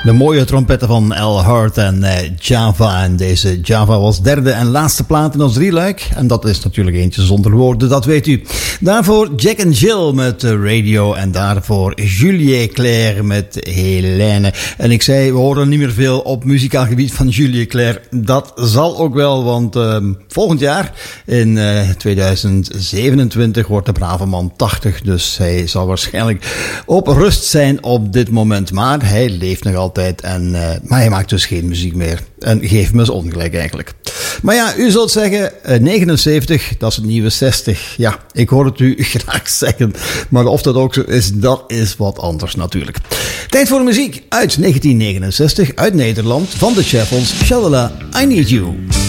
De mooie trompetten van Al Hurt en Java. En deze Java was derde en laatste plaat in ons drieluik. En dat is natuurlijk eentje zonder woorden, dat weet u. Daarvoor Jack and Jill met Radio. En daarvoor Julie Claire met Helene. En ik zei, we horen niet meer veel op muzikaal gebied van Julie Claire. Dat zal ook wel, want volgend jaar in 2027 wordt de brave man 80. Dus hij zal waarschijnlijk op rust zijn op dit moment. Maar hij leeft nog altijd. Maar hij maakt dus geen muziek meer. En geeft me eens ongelijk eigenlijk. Maar ja, u zult zeggen, 79, dat is het nieuwe 60. Ja, ik hoor het u graag zeggen. Maar of dat ook zo is, dat is wat anders natuurlijk. Tijd voor muziek uit 1969, uit Nederland, van de Shuffles. Shalala, I Need You.